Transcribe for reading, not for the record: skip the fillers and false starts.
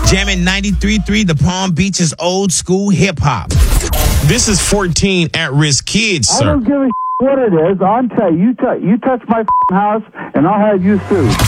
Jamming 93.3, the Palm Beach's old school hip hop. This is 14 at-risk kids, I sir. don't give a what it is. I'll tell you, you touch my house, and I'll have you sued.